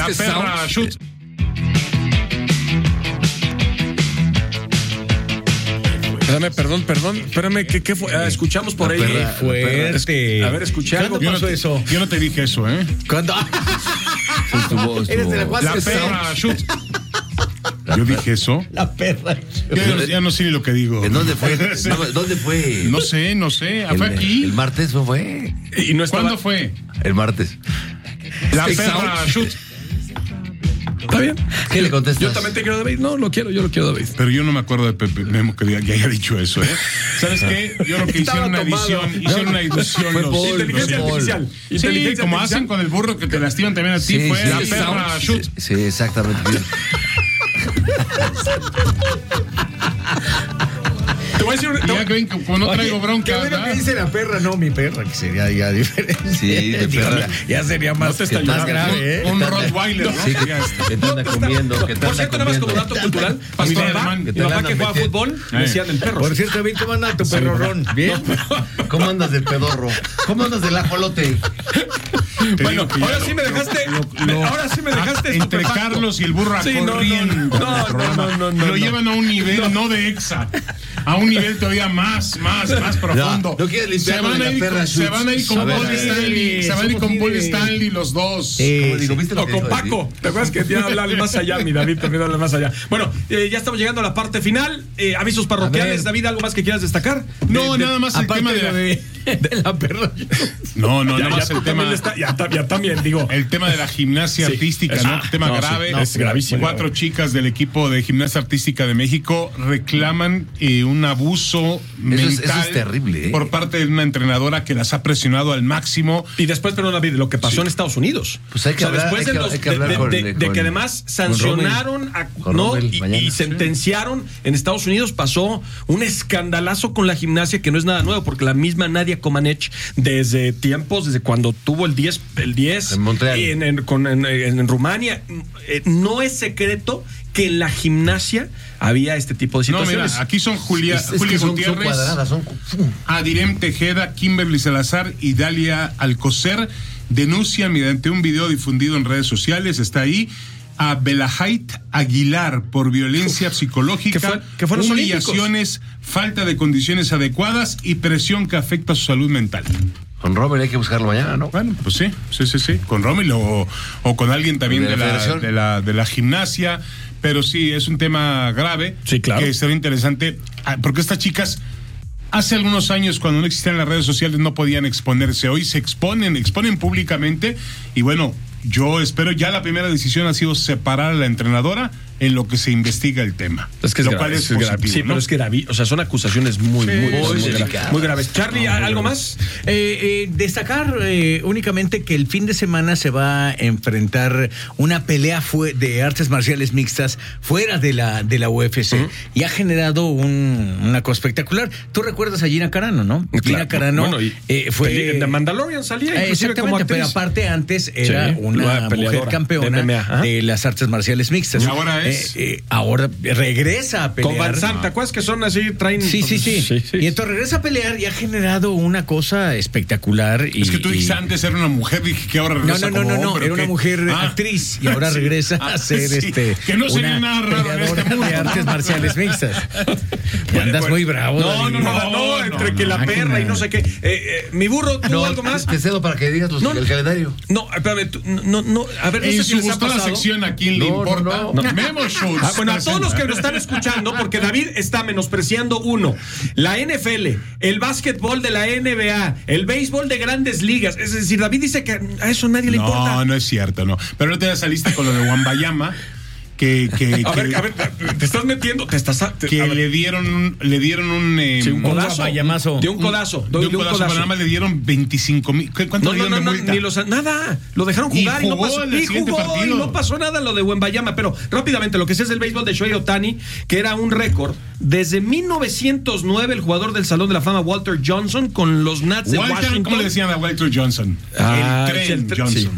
La perra Schultz. Espérame, ¿qué fue? Escuchamos por ahí. Fuerte. A ver, escuché algo. Yo no te dije eso, ¿eh? ¿Cuándo? Eres de la La perra Schultz. Yo dije eso. La perra. Ya no sé ni lo que digo. ¿En dónde fue? ¿Dónde fue? No sé. ¿Fue aquí? El martes no fue. Y no estaba... ¿Cuándo fue? El martes. La perra Schultz. ¿Está bien? ¿Qué le contestas? Yo también te quiero, David. No, yo lo quiero, David. Pero yo no me acuerdo de Pepe Memo que haya dicho eso, ¿eh? ¿Sabes qué? Yo creo que hicieron una edición. Inteligencia artificial. Sí, como hacen con el burro que te lastiman también a ti, fue la perra Schultz. Sí, exactamente. Te voy a decir... Ya ven, como no traigo bronca. Qué bueno que dice la perra, no mi perra, que sería ya diferente. Sí, de perra. Ya sería más grave, ¿eh? Un Rottweiler, ¿no? Sí, que te anda comiendo. Por cierto, nada más como dato cultural, mi papá que juega fútbol, me decían el perro. Por cierto, David, ¿cómo anda tu perrorrón? ¿Bien? ¿Cómo andas del pedorro? ¿Cómo andas del ajolote? Bueno, ahora sí me dejaste entre Carlos y el burro corriendo. No. Lo llevan a un nivel no de exa, a un nivel todavía más profundo. No quieres limpiar la perra. Se van a ir con Paul Stanley. Se van a ir con Paul Stanley los dos. O con Paco. ¿Te acuerdas que ya habla más allá? Mi David también habla más allá. Bueno, ya estamos llegando a la parte final. Avisos parroquiales. David, ¿algo más que quieras destacar? No, nada más el tema de la perra. No, nada más el tema. Ya también, digo. El tema de la gimnasia artística, ¿no? Tema grave. Es gravísimo. 4 chicas del equipo de gimnasia artística de México reclaman un abuso mental. Eso es terrible, ¿eh? Por parte de una entrenadora que las ha presionado al máximo. Y después, perdón, David, lo que pasó en Estados Unidos. Pues hay que hablar, después de que además sancionaron y sentenciaron en Estados Unidos, pasó un escandalazo con la gimnasia que no es nada nuevo, porque la misma Nadia Comaneci, desde cuando tuvo el 10 en Montreal, en Rumania, no es secreto que en la gimnasia había este tipo de situaciones. No, mira, aquí son Julia Gutiérrez, son cuadradas, Adirem Tejeda, Kimberly Salazar y Dalia Alcocer denuncian mediante un video difundido en redes sociales, está ahí, a Belahait Aguilar por violencia psicológica, que fue humillaciones, falta de condiciones adecuadas y presión que afecta a su salud mental. Con Rommel hay que buscarlo mañana, ¿no? Bueno, pues sí. Con Rommel o con alguien también de la gimnasia. Pero sí, es un tema grave. Sí, claro. Que será interesante. Porque estas chicas, hace algunos años, cuando no existían las redes sociales, no podían exponerse. Hoy se exponen públicamente. Y bueno, yo espero, ya la primera decisión ha sido separar a la entrenadora en lo que se investiga el tema. Es que es grave, es positivo, sí, ¿no? pero es que son acusaciones muy graves. Charlie, ¿algo más? Destacar únicamente que el fin de semana se va a enfrentar una pelea de artes marciales mixtas fuera de la UFC y ha generado una cosa espectacular. Tú recuerdas a Gina Carano, ¿no? Claro. Gina Carano fue de Mandalorian, salía exactamente, pero aparte antes era una mujer campeona de las artes marciales mixtas. Y ahora ahora regresa a pelear. Con Van Sant, ¿te acuerdas que son así? Traen... Sí. Y entonces regresa a pelear y ha generado una cosa espectacular. Es que tú dijiste antes era una mujer, dije que ahora regresa No, era una mujer actriz y ahora regresa a ser que no sería nada raro en este mundo de artes marciales mixtas. Andas muy bravo. No, entre que la perra y no sé qué. Mi burro, ¿tú algo más? Te cedo para que digas el calendario. No, espérame, no, a ver, no sé si les ha pasado. La sección a quién le importa. Memo Schultz. Bueno, a todos los que nos están escuchando, porque David está menospreciando la NFL, el básquetbol de la NBA, el béisbol de Grandes Ligas. Es decir, David dice que a eso nadie le importa. No es cierto, no. Pero no te saliste con lo de Wambayama. A ver, te estás metiendo, le dieron un codazo. De un codazo. Pero nada más le dieron 25,000. ¿Cuánto le dieron de multa? Nada. Lo dejaron jugar y no pasó nada. Y no pasó nada lo de Wembayama. Pero rápidamente, lo que sí es el béisbol de Shohei Ohtani, que era un récord. Desde 1909, el jugador del Salón de la Fama, Walter Johnson, con los Nats de Washington. ¿Cómo le decían a Walter Johnson? El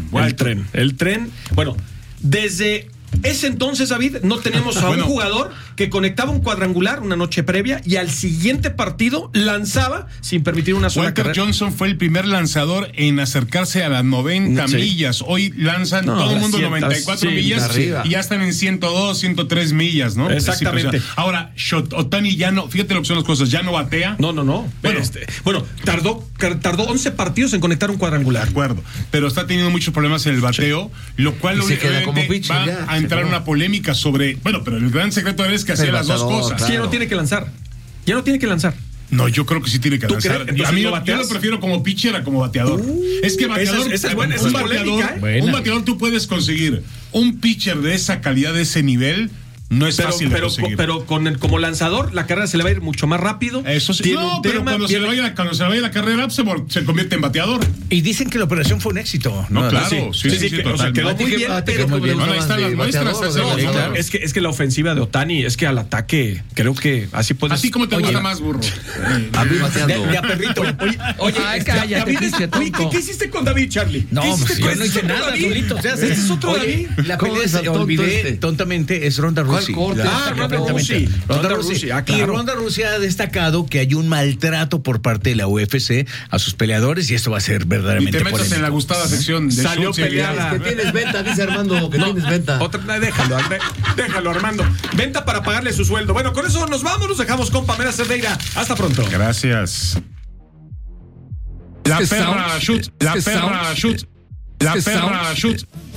tren. Bueno, desde ese entonces, David, no tenemos a un jugador que conectaba un cuadrangular una noche previa y al siguiente partido lanzaba sin permitir una sola Walter carrera. Johnson fue el primer lanzador en acercarse a las 90 millas. Hoy lanzan todo el mundo 94 millas y ya están en 102, 103 millas, ¿no? Exactamente. Ahora, Ohtani ya no, fíjate lo que son las cosas, ya no batea. No. Bueno, tardó 11 partidos en conectar un cuadrangular. De acuerdo, pero está teniendo muchos problemas en el bateo, lo cual va a entrar en una polémica sobre, pero el gran secreto de él es que hacía las dos cosas. Claro. Ya no tiene que lanzar. No, yo creo que sí tiene que lanzar. A mí yo lo prefiero como pitcher a como bateador. Es que bateador, un bateador tú puedes conseguir un pitcher de esa calidad, de ese nivel. No es fácil de conseguir. Pero como lanzador, la carrera se le va a ir mucho más rápido. Eso sí. No, pero cuando se le vaya la carrera, se convierte en bateador. Y dicen que la operación fue un éxito. No, claro. Sí, o sea, quedó muy bien. Ahí están las muestras. Es que la ofensiva de Ohtani, es que al ataque, creo que así puedes. Así como te gusta más, burro. A mí bateando. De a perrito. Oye, ¿qué hiciste con David, Charlie? No, yo no hice nada, solito. Este es otro David. La pelea, olvidé tontamente, es Ronda Rousey. Ronda Rousey. Y Ronda Rousey ha destacado que hay un maltrato por parte de la UFC a sus peleadores y esto va a ser verdaderamente y te metas polémico. en la gustada sección de salió peleada. Que tienes venta, dice Armando, tienes venta. Déjalo, Armando. Venta para pagarle su sueldo. Bueno, con eso nos vamos, nos dejamos con Pamela Cerdeira. Hasta pronto. Gracias. La perra shoot.